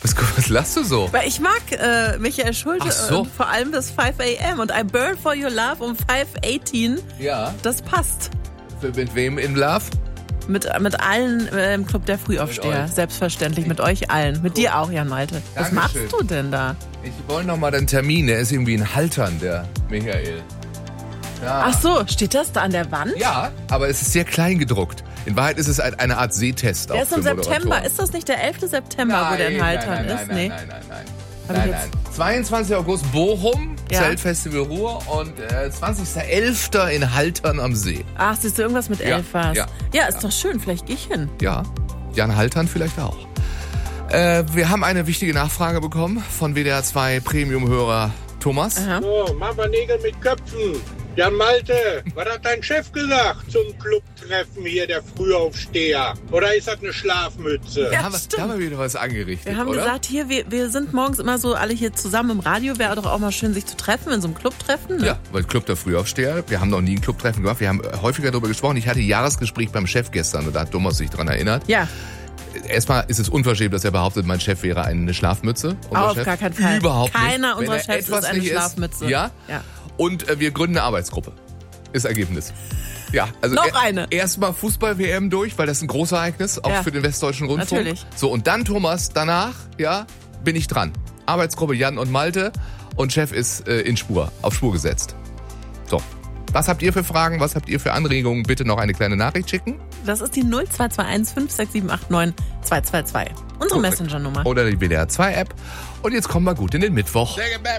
Was lachst du so? Weil ich mag Michael Schulte So. und vor allem das 5 a.m. und I Burn for Your Love um 5:18. Ja. Das passt. Mit wem in Love? Mit allen im Club der Frühaufsteher. Mit euch. Selbstverständlich, mit euch allen. Mit dir auch, Jan Malte. Was Dankeschön. machst du denn da? Ich wollte noch mal den Termin. Der ist irgendwie in Haltern, der Michael. Ja. Ach so, steht das da an der Wand? Ja, aber es ist sehr klein gedruckt. In Wahrheit ist es eine Art Sehtest. Der ist im September. Ist das nicht der 11. September, wo der in Haltern ist? Nein. Hab ich Nein. 22. August Bochum, Ja. Zeltfestival Ruhr und 20.11. in Haltern am See. Ach, siehst du, irgendwas mit 11 war's. Ja. Ist doch schön, vielleicht gehe ich hin. Ja, Jan Haltern vielleicht auch. Wir haben eine wichtige Nachfrage bekommen von WDR 2 Premium-Hörer Thomas. Aha. So, machen wir Nägel mit Köpfen. Jan Malte, was hat dein Chef gesagt zum Clubtreffen hier, der Frühaufsteher? Oder ist das eine Schlafmütze? Ja, Da stimmt. haben wir wieder was angerichtet, Wir haben oder? gesagt, hier, wir sind morgens immer so alle hier zusammen im Radio. Wäre doch auch mal schön, sich zu treffen, in so einem Clubtreffen. Ne? Ja, weil Club der Frühaufsteher, wir haben noch nie ein Clubtreffen gemacht, wir haben häufiger darüber gesprochen. Ich hatte ein Jahresgespräch beim Chef gestern und da hat Thomas sich dran erinnert. Ja, Erstmal ist es unverschämt, dass er behauptet, mein Chef wäre eine Schlafmütze. Unser auf Chef. gar keinen Fall. Überhaupt nicht. Keiner Wenn unserer er Chefs etwas ist eine nicht Schlafmütze. Ja. Ja. Und wir gründen eine Arbeitsgruppe. Ist Ergebnis. Ja, also Noch eine. Erstmal Fußball-WM durch, weil das ist ein Großereignis, auch Ja. für den Westdeutschen Rundfunk. Natürlich. So, und dann, Thomas, danach, bin ich dran. Arbeitsgruppe Jan und Malte und Chef ist auf Spur gesetzt. So. Was habt ihr für Fragen? Was habt ihr für Anregungen? Bitte noch eine kleine Nachricht schicken. Das ist die 0221 56789 222. Unsere Messenger-Nummer. Oder die WDR 2 App. Und jetzt kommen wir gut in den Mittwoch.